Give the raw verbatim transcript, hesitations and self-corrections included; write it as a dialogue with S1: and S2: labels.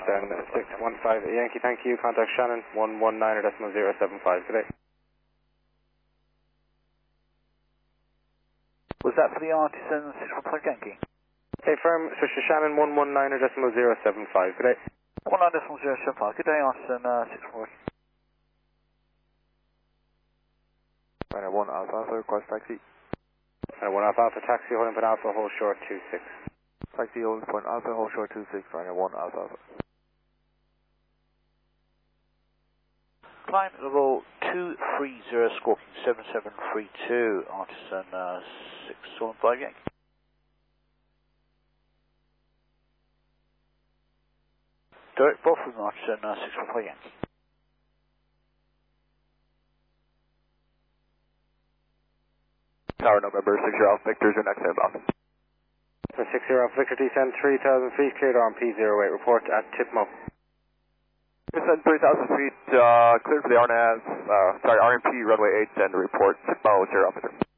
S1: touchdown six one five Yankee, thank you. Contact Shannon one one nine or decimal zero seven five. Good day.
S2: Was that for the Artisan six one five Yankee?
S1: Hey, firm, switch to Shannon one one nine or decimal zero seven five. Good day.
S2: one nine decimal zero seven five. Good day, Artisan uh, six one five.
S3: Runner one Alpha Alpha, request taxi.
S1: Runner one Alpha Alpha, taxi, holding point Alpha, hold short two six.
S3: Taxi, holding point Alpha, hold short two six, runner one Alpha Alpha.
S2: Climb level two three zero, squawking seven seven three two, Artisan uh, six one five Yankee. Direct Boston, Artisan uh, six one five Yankee.
S3: Tower November six zero Alpha Victor, your next inbound.
S1: For six zero Alpha Victor, descend three thousand feet, cleared on P zero eight, report at Tipmo.
S3: Descend three thousand feet, uh, cleared for the R N A S, uh, sorry, R N P runway eight, and report Tipmo zero Alpha Victor.